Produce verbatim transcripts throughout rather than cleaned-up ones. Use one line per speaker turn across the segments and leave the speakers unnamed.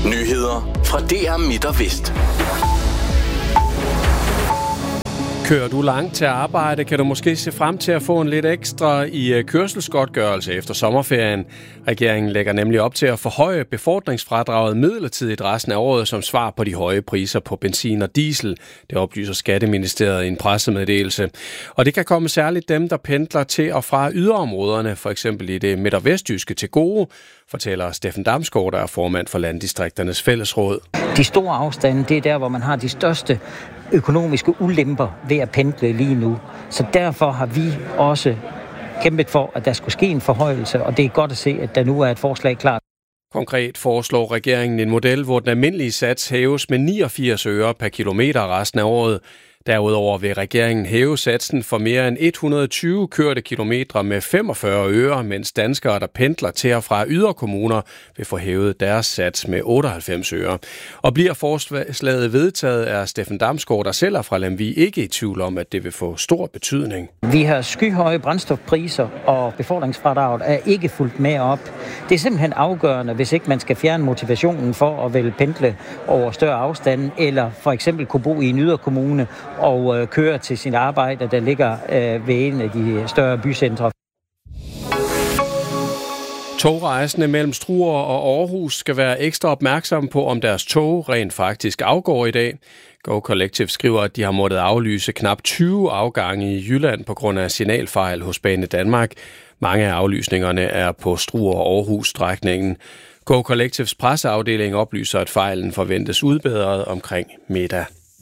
Nyheder fra D R Midt og Vest.
Kører du langt til arbejde, kan du måske se frem til at få en lidt ekstra i kørselsgodtgørelse efter sommerferien. Regeringen lægger nemlig op til at forhøje befordringsfradraget midlertidigt resten af året som svar på de høje priser på benzin og diesel. Det oplyser Skatteministeriet i en pressemeddelelse. Og det kan komme særligt dem, der pendler til og fra yderområderne, for eksempel i det midt- og vestjyske til gode, fortæller Steffen Damsgaard, der er formand for Landdistrikternes Fællesråd.
De store afstande, det er der, hvor man har de største økonomiske ulemper ved at pendle lige nu. Så derfor har vi også kæmpet for, at der skulle ske en forhøjelse, og det er godt at se, at der nu er et forslag klar.
Konkret foreslår regeringen en model, hvor den almindelige sats hæves med niogfirs øre per kilometer resten af året. Derudover vil regeringen hæve satsen for mere end et hundrede og tyve kørte kilometer med femogfyrre øre, mens danskere, der pendler til og fra yderkommuner, vil få hævet deres sats med otteoghalvfems øre. Og bliver forslaget vedtaget, er Steffen Damsgaard, der selv er fra Lemvig, ikke i tvivl om, at det vil få stor betydning.
Vi har skyhøje brændstofpriser, og befordringsfradraget er ikke fulgt med op. Det er simpelthen afgørende, hvis ikke man skal fjerne motivationen for at vælge pendle over større afstande, eller for eksempel kunne bo i en yderkommune og øh, køre til sin arbejde, der ligger øh, ved en af de større bycentre.
Togrejsende mellem Struer og Aarhus skal være ekstra opmærksomme på, om deres tog rent faktisk afgår i dag. Go Collective skriver, at de har måttet aflyse knap tyve afgange i Jylland på grund af signalfejl hos Banedanmark. Mange af aflysningerne er på Struer og Aarhus-strækningen. Go Collectives presseafdeling oplyser, at fejlen forventes udbedret omkring middag.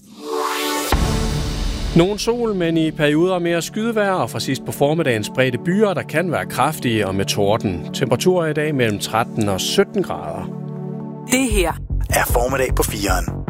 Nogle sol, men i perioder mere skydevejr, og fra sidst på formiddagen spredte byer, der kan være kraftige og med torden. Temperaturer i dag mellem tretten og sytten grader.
Det her er Formiddag på fireren.